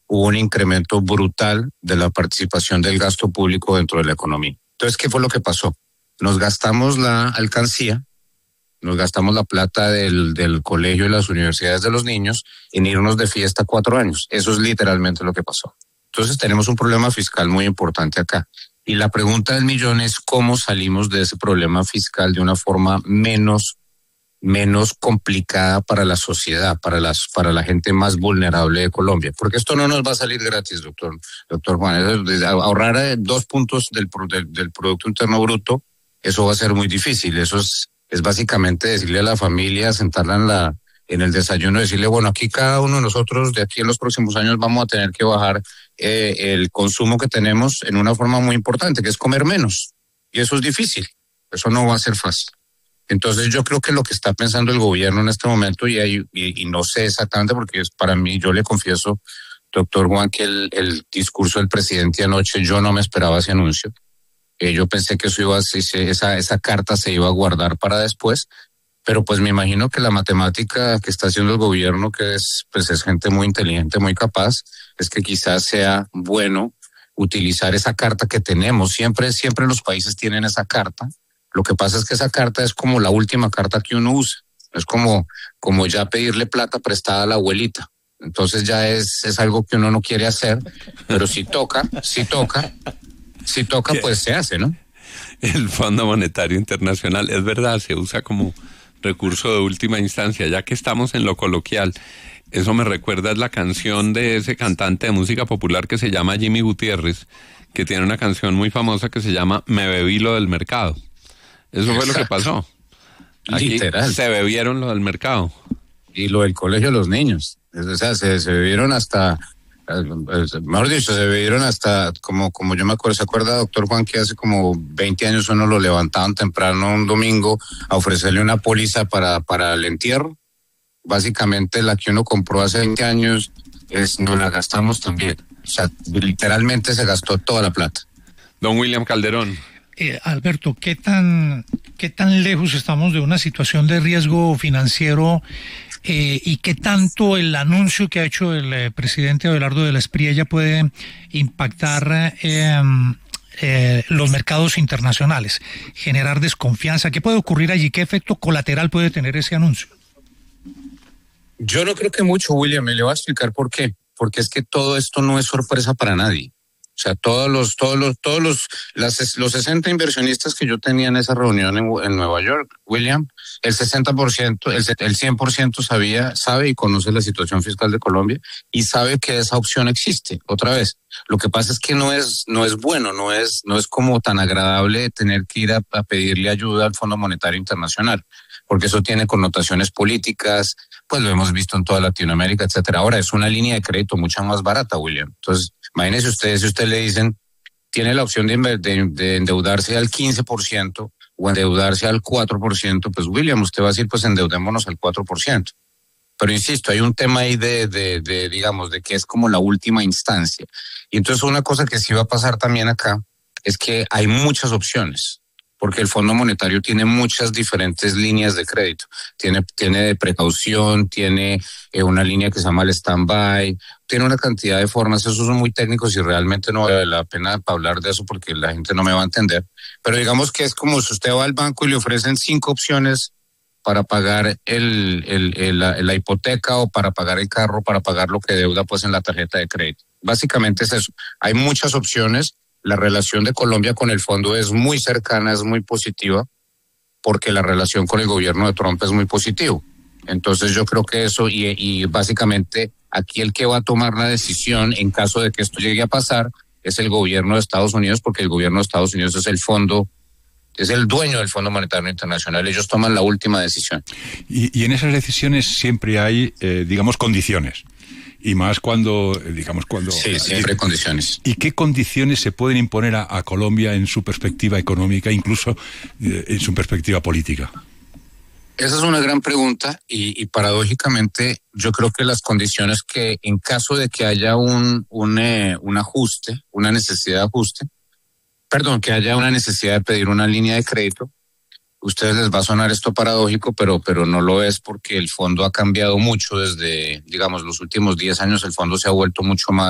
hubo un incremento brutal de la participación del gasto público dentro de la economía. Entonces, ¿qué fue lo que pasó? Nos gastamos la alcancía, nos gastamos la plata del colegio y las universidades de los niños en irnos de fiesta 4 años. Eso es literalmente lo que pasó. Entonces tenemos un problema fiscal muy importante acá. Y la pregunta del millón es cómo salimos de ese problema fiscal de una forma menos complicada para la sociedad, para la gente más vulnerable de Colombia. Porque esto no nos va a salir gratis, doctor Juan. Ahorrar 2 puntos del Producto Interno Bruto, eso va a ser muy difícil. Eso es básicamente decirle a la familia, sentarla en el desayuno, decirle, bueno, aquí cada uno de nosotros de aquí en los próximos años vamos a tener que bajar el consumo que tenemos en una forma muy importante, que es comer menos. Y eso es difícil, eso no va a ser fácil. Entonces yo creo que lo que está pensando el gobierno en este momento, y no sé exactamente porque es para mí, yo le confieso, doctor Juan, que el discurso del presidente anoche, yo no me esperaba ese anuncio. Yo pensé que esa carta se iba a guardar para después, pero pues me imagino que la matemática que está haciendo el gobierno, que es gente muy inteligente, muy capaz, es que quizás sea bueno utilizar esa carta que tenemos. Siempre los países tienen esa carta. Lo que pasa es que esa carta es como la última carta que uno usa. Es como ya pedirle plata prestada a la abuelita. Entonces ya es algo que uno no quiere hacer, pero si toca, pues se hace, ¿no? El Fondo Monetario Internacional, es verdad, se usa como recurso de última instancia, ya que estamos en lo coloquial. Eso me recuerda, es la canción de ese cantante de música popular que se llama Jimmy Gutiérrez, que tiene una canción muy famosa que se llama Me bebí lo del mercado. Eso fue lo que pasó. Aquí literal. Se bebieron lo del mercado. Y lo del colegio de los niños. O sea, se bebieron hasta, mejor dicho, se bebieron hasta, como yo me acuerdo, ¿se acuerda, doctor Juan, que hace como 20 años uno lo levantaban temprano un domingo a ofrecerle una póliza para el entierro? Básicamente la que uno compró hace 20 años, nos la gastamos también. O sea, literalmente se gastó toda la plata. Don William Calderón. Alberto, ¿qué tan lejos estamos de una situación de riesgo financiero y qué tanto el anuncio que ha hecho el presidente Abelardo de la Espriella puede impactar los mercados internacionales, generar desconfianza? ¿Qué puede ocurrir allí? ¿Qué efecto colateral puede tener ese anuncio? Yo no creo que mucho, William, me le voy a explicar por qué. Porque es que todo esto no es sorpresa para nadie. O sea, todos los 60 inversionistas que yo tenía en esa reunión en Nueva York, William, el 60%, el 100% sabe y conoce la situación fiscal de Colombia y sabe que esa opción existe. Otra vez, lo que pasa es que no es bueno, no es como tan agradable tener que ir a pedirle ayuda al Fondo Monetario Internacional, porque eso tiene connotaciones políticas, pues lo hemos visto en toda Latinoamérica, etcétera. Ahora es una línea de crédito mucho más barata, William. Entonces, imagínese ustedes, si usted le dicen, tiene la opción de endeudarse al 15% o endeudarse al 4%, pues William, usted va a decir, pues endeudémonos al 4%. Pero insisto, hay un tema ahí digamos, de que es como la última instancia. Y entonces una cosa que sí va a pasar también acá es que hay muchas opciones, porque el Fondo Monetario tiene muchas diferentes líneas de crédito. Tiene de precaución, tiene una línea que se llama el stand-by, tiene una cantidad de formas. Esos son muy técnicos y realmente no vale la pena hablar de eso porque la gente no me va a entender. Pero digamos que es como si usted va al banco y le ofrecen 5 opciones para pagar la hipoteca o para pagar el carro, para pagar lo que deuda pues en la tarjeta de crédito. Básicamente es eso. Hay muchas opciones. La relación de Colombia con el fondo es muy cercana, es muy positiva, porque la relación con el gobierno de Trump es muy positivo. Entonces yo creo que eso, y básicamente aquí el que va a tomar la decisión en caso de que esto llegue a pasar es el gobierno de Estados Unidos, porque el gobierno de Estados Unidos es el dueño del Fondo Monetario Internacional. Ellos toman la última decisión. Y en esas decisiones siempre hay, digamos, condiciones. Y más cuando. Sí, siempre hay condiciones. ¿Y qué condiciones se pueden imponer a Colombia en su perspectiva económica, incluso en su perspectiva política? Esa es una gran pregunta y paradójicamente yo creo que las condiciones que en caso de que haya un ajuste, una necesidad de ajuste, que haya una necesidad de pedir una línea de crédito, ustedes les va a sonar esto paradójico, pero no lo es porque el fondo ha cambiado mucho desde, digamos, los últimos 10 años. El fondo se ha vuelto mucho más